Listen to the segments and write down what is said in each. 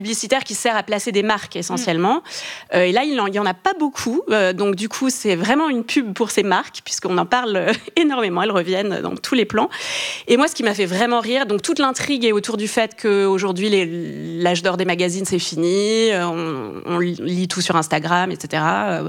publicitaire qui sert à placer des marques essentiellement. Et là, il y en a pas beaucoup. Donc du coup, c'est vraiment une pub pour ces marques, puisqu'on en parle énormément. Elles reviennent dans tous les plans. Et moi, ce qui m'a fait vraiment rire, donc toute l'intrigue est autour du fait qu'aujourd'hui, l'âge d'or des magazines, c'est fini. On lit tout sur Instagram, etc.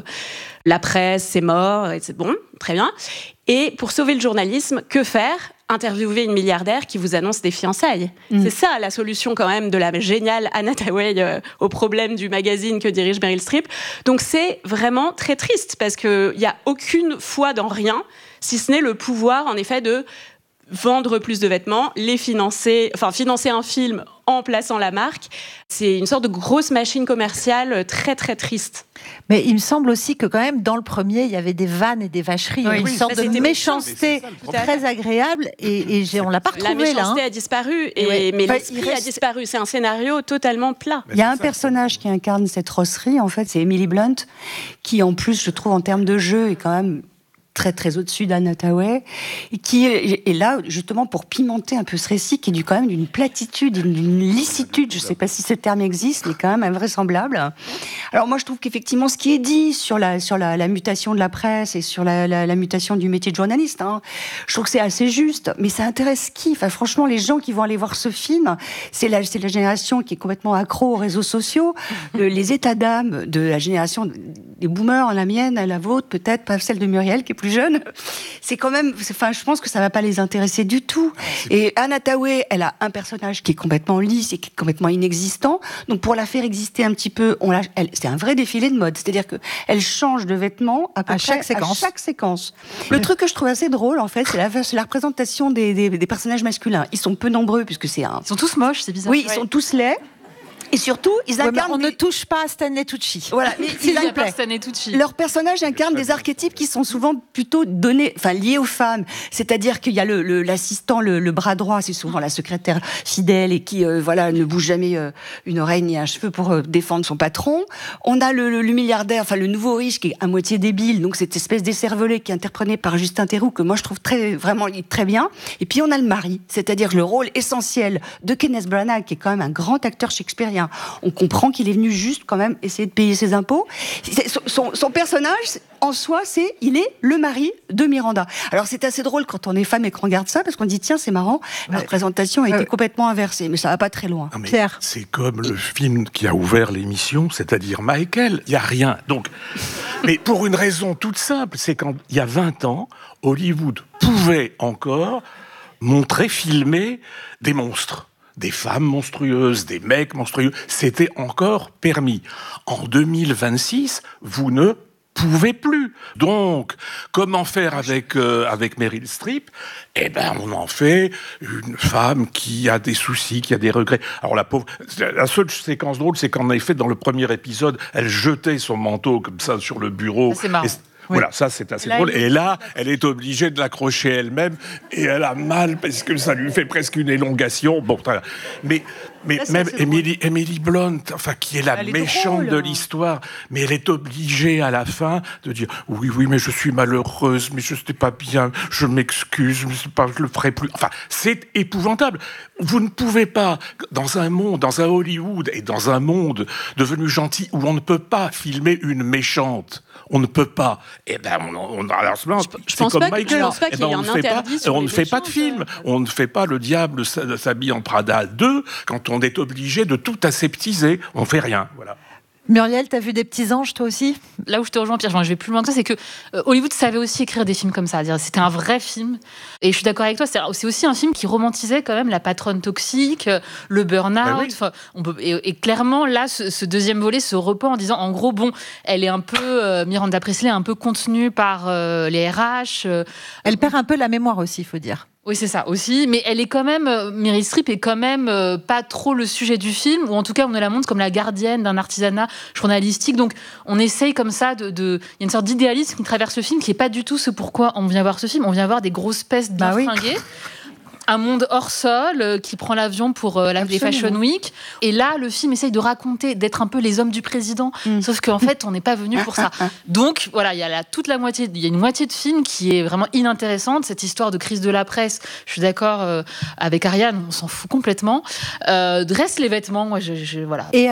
La presse, c'est mort. Et c'est bon, très bien. Et pour sauver le journalisme, que faire ? Interviewer une milliardaire qui vous annonce des fiançailles. C'est ça la solution quand même de la géniale Anne Hathaway au problème du magazine que dirige Meryl Streep. Donc c'est vraiment très triste parce qu'il n'y a aucune foi dans rien, si ce n'est le pouvoir en effet de vendre plus de vêtements, financer un film en plaçant la marque. C'est une sorte de grosse machine commerciale très très triste. Mais il me semble aussi que quand même dans le premier il y avait des vannes et des vacheries, une sorte de méchanceté très agréable et on l'a pas retrouvé là. La méchanceté a disparu, mais l'esprit a disparu. C'est un scénario totalement plat. Il y a un personnage qui incarne cette rosserie, en fait, c'est Emily Blunt, qui en plus, je trouve, en termes de jeu, est quand même très très au-dessus d'Anne Hathaway, et qui est là justement pour pimenter un peu ce récit, qui est quand même d'une platitude, d'une licitude, je ne sais pas si ce terme existe, mais quand même invraisemblable. Alors moi je trouve qu'effectivement ce qui est dit sur la mutation de la presse et sur la mutation du métier de journaliste, je trouve que c'est assez juste, mais ça intéresse qui ? Enfin franchement, les gens qui vont aller voir ce film, c'est la génération qui est complètement accro aux réseaux sociaux, les états d'âme de la génération des boomers, la mienne, la vôtre peut-être, pas celle de Muriel qui est plus jeune, c'est quand même, je pense que ça va pas les intéresser du tout. Et Anne Hathaway, elle a un personnage qui est complètement lisse et qui est complètement inexistant. Donc pour la faire exister un petit peu, c'est un vrai défilé de mode. C'est-à-dire que elle change de vêtements à chaque séquence. Le truc que je trouve assez drôle, en fait, c'est la représentation des personnages masculins. Ils sont peu nombreux puisque Ils sont tous moches, c'est bizarre. Oui, ils sont tous laids. Et surtout, ils incarnent... on ne touche pas à Stanley Tucci. Voilà, mais s'il vous plaît. Stanley Tucci. Leurs personnages incarnent des archétypes qui sont souvent plutôt liés aux femmes. C'est-à-dire qu'il y a l'assistant, le bras droit, c'est souvent la secrétaire fidèle et qui, ne bouge jamais une oreille ni un cheveu pour défendre son patron. On a le milliardaire, le nouveau riche qui est à moitié débile, donc cette espèce d'écervelé qui est interprété par Justin Theroux, que moi je trouve vraiment très bien. Et puis on a le mari, c'est-à-dire le rôle essentiel de Kenneth Branagh, qui est quand même un grand acteur shakespearien. On comprend qu'il est venu juste quand même essayer de payer ses impôts. Son personnage, en soi, il est le mari de Miranda. Alors c'est assez drôle quand on est femme et qu'on regarde ça, parce qu'on dit tiens, c'est marrant, la représentation a été complètement inversée, mais ça va pas très loin. Non, Pierre. C'est comme le film qui a ouvert l'émission, c'est-à-dire Michael. Il y a rien. Donc, mais pour une raison toute simple, c'est qu'il y a 20 ans, Hollywood pouvait encore filmer des monstres. Des femmes monstrueuses, des mecs monstrueux, c'était encore permis. En 2026, vous ne pouvez plus. Donc, comment faire avec Meryl Streep ? On en fait une femme qui a des soucis, qui a des regrets. Alors la pauvre, la seule séquence drôle, c'est qu'en effet, dans le premier épisode, elle jetait son manteau comme ça sur le bureau. C'est marrant. Voilà, ça c'est assez drôle. Et là, elle est obligée de l'accrocher elle-même et elle a mal parce que ça lui fait presque une élongation. Bon, mais même Emily Blunt, qui est la méchante de l'histoire, mais elle est obligée à la fin de dire oui, mais je suis malheureuse, mais je n'étais pas bien, je m'excuse, je le ferai plus. C'est épouvantable. Vous ne pouvez pas, dans un Hollywood et dans un monde devenu gentil où on ne peut pas filmer une méchante. On ne peut pas. Je pense pas qu'il y ait un interdit sur on ne fait pas de film. On ne fait pas Le Diable s'habille en Prada 2 quand on est obligé de tout aseptiser. On fait rien. Voilà. Muriel, t'as vu des petits anges, toi aussi ? Là où je te rejoins, Pierre, je vais plus loin que ça, c'est que Hollywood savait aussi écrire des films comme ça. C'était un vrai film. Et je suis d'accord avec toi, c'est aussi un film qui romantisait quand même la patronne toxique, le burn-out. Et clairement, là, ce deuxième volet se repent en disant, en gros, elle est un peu, Miranda Priestly est un peu contenue par les RH. Elle perd un peu la mémoire aussi, il faut dire. Oui, c'est ça aussi, mais elle est quand même, Meryl Streep est quand même pas trop le sujet du film, ou en tout cas on nous la montre comme la gardienne d'un artisanat journalistique, donc on essaye comme ça il y a une sorte d'idéalisme qui traverse le film, qui est pas du tout ce pourquoi on vient voir ce film, on vient voir des grosses pestes bien fringuées. un monde hors sol qui prend l'avion pour les Fashion Week. Et là, le film essaye de raconter, d'être un peu les hommes du président. Sauf qu'en fait, on n'est pas venu pour ça. Donc, voilà, il y a il y a une moitié de film qui est vraiment inintéressante. Cette histoire de crise de la presse, je suis d'accord avec Ariane, on s'en fout complètement. Reste les vêtements, moi, voilà.